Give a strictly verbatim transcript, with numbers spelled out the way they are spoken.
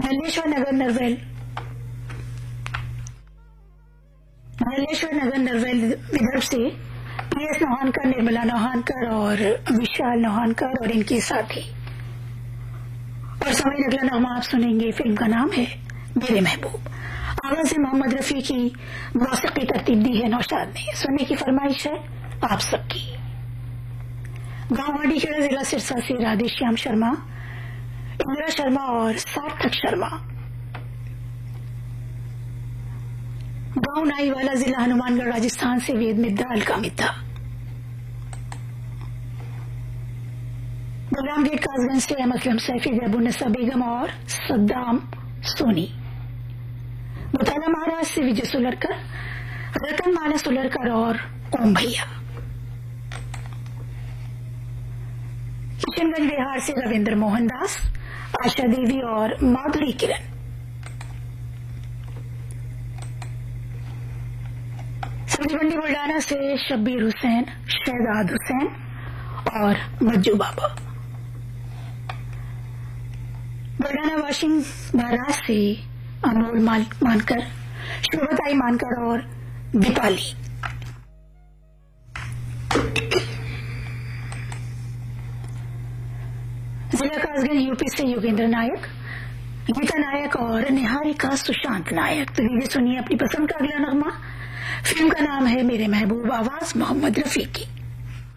मल्लेश्वर नगर नरवेल मल्लेश्वर नगर नरवेल विदर्भ से P S नौहानकर, Nirmala नौहानकर और विशाल नौहानकर और इनके साथी। और समय अगला नगमा आप सुनेंगे, फिल्म का नाम है मेरे महबूब। आवाज से मोहम्मद रफी की मौसीकी तरतीब दी है नौशाद ने। सुनने की फरमाइश है आप सबकी। गांव हाडीखेड़ा, जिला सिरसा से राधेश्याम शर्मा, इंदिरा शर्मा और सार्थक शर्मा। गांव नाईवाला, जिला हनुमानगढ़, राजस्थान से वेद मिद्दा, अलका मिद्दा। बलराम गेट कासगंज से असलम सैफी, जैबुन्निसा बेगम और सद्दाम सोनी। मुताला महाराज से विजय सुलरकर, रतन माला सुलरकर और ओम भैया। किशनगंज बिहार से रविंद्र मोहन दास, आशा देवी और माधुरी किरण। सब्जी मंडी बुल्डाना से शब्बीर हुसैन, शहजाद हुसैन और मज्जू बाबा। बुल्डाना वाशिंग महाराज से अनमोल मानकर, शोभताई मानकर और दीपाली। जिला कासगंज यूपी से योगेंद्र नायक, गीता नायक और निहारिका सुशांत नायक। तो लीजिए सुनिए अपनी पसंद का अगला नगमा। फिल्म का नाम है मेरे महबूब, आवाज मोहम्मद रफी की।